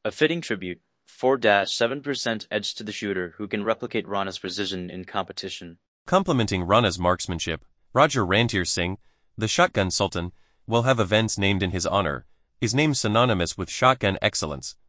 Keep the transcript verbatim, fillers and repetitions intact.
A fitting tribute, four dash seven percent edge to the shooter who can replicate Rana's precision in competition. Complementing Rana's marksmanship, Raja Rantir Singh, the Shotgun Sultan, will have events named in his honor, his name synonymous with shotgun excellence.